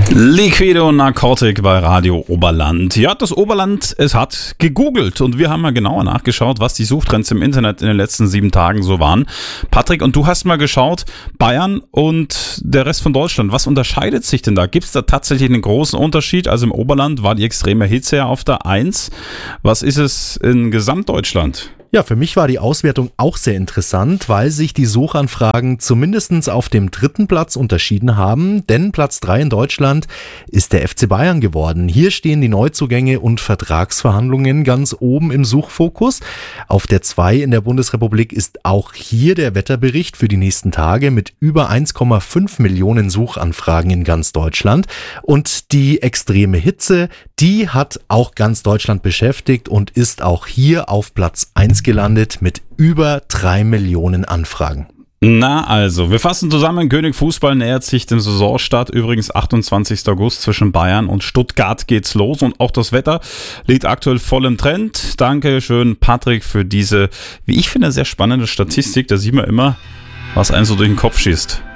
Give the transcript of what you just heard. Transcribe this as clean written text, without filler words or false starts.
Liquido Narcotic bei Radio Oberland. Ja, das Oberland, es hat gegoogelt und wir haben mal genauer nachgeschaut, was die Suchtrends im Internet in den letzten 7 Tagen so waren. Patrick, und du hast mal geschaut, Bayern und der Rest von Deutschland, was unterscheidet sich denn da? Gibt es da tatsächlich einen großen Unterschied? Also im Oberland war die extreme Hitze ja auf der 1. Was ist es in Gesamtdeutschland? Ja, für mich war die Auswertung auch sehr interessant, weil sich die Suchanfragen zumindest auf dem 3. Platz unterschieden haben, denn Platz 3 in Deutschland ist der FC Bayern geworden. Hier stehen die Neuzugänge und Vertragsverhandlungen ganz oben im Suchfokus. Auf der 2 in der Bundesrepublik ist auch hier der Wetterbericht für die nächsten Tage mit über 1,5 Millionen Suchanfragen in ganz Deutschland. Und die extreme Hitze, die hat auch ganz Deutschland beschäftigt und ist auch hier auf Platz 1 gelandet mit über 3 Millionen Anfragen. Na also, wir fassen zusammen, König Fußball nähert sich dem Saisonstart, übrigens 28. August zwischen Bayern und Stuttgart geht's los und auch das Wetter liegt aktuell voll im Trend. Danke schön, Patrick, für diese, wie ich finde, sehr spannende Statistik, da sieht man immer, was einem so durch den Kopf schießt.